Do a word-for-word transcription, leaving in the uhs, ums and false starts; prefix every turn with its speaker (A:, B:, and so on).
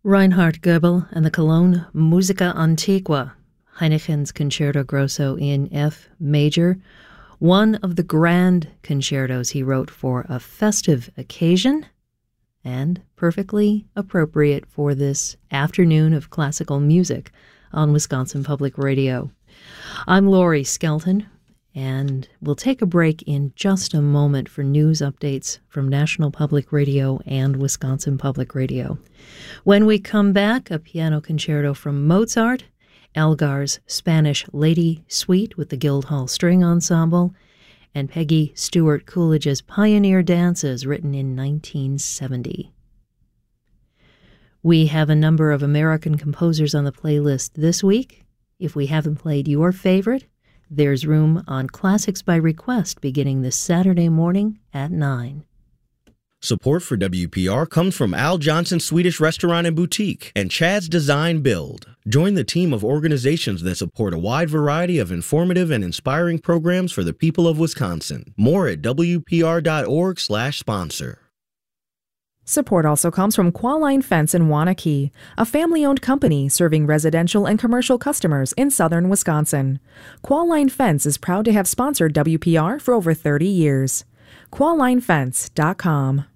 A: Reinhard Goebel and the Cologne Musica Antiqua, Heineken's Concerto Grosso in F major, one of the grand concertos he wrote for a festive occasion, and perfectly appropriate for this afternoon of classical music on Wisconsin Public Radio. I'm Lori Skelton, and we'll take a break in just a moment for news updates from National Public Radio and Wisconsin Public Radio. When we come back, a piano concerto from Mozart, Elgar's Spanish Lady Suite with the Guildhall String Ensemble, and Peggy Stewart Coolidge's Pioneer Dances, written in nineteen seventy. We have a number of American composers on the playlist this week. If we haven't played your favorite, there's room on Classics by Request beginning this Saturday morning at nine.
B: Support for W P R comes from Al Johnson Swedish Restaurant and Boutique and Chad's Design Build. Join the team of organizations that support a wide variety of informative and inspiring programs for the people of Wisconsin. More at W P R dot org slash sponsor.
C: Support also comes from Qualine Fence in Waunakee, a family-owned company serving residential and commercial customers in southern Wisconsin. Qualine Fence is proud to have sponsored W P R for over thirty years. Qualine Fence dot com.